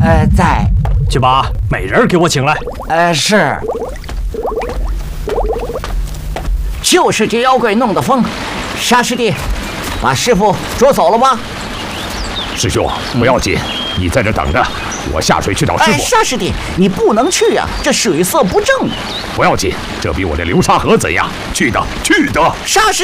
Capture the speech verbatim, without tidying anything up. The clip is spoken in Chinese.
呃，在。 去把美人给我请来。 呃，是。就是这妖怪弄的疯。沙师弟，把师傅捉走了吗？ 师兄，不要紧，你在这等着，我下水去找师傅。 哎，沙师弟，你不能去呀、啊，这水色不正。 不要紧，这比我的流沙河怎样？去的，去的。 沙师。